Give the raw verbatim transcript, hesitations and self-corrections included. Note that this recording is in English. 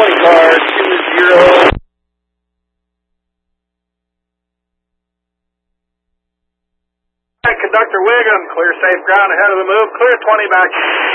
twenty car two zero. Conductor Wiggum, clear safe ground ahead of the move, clear twenty back.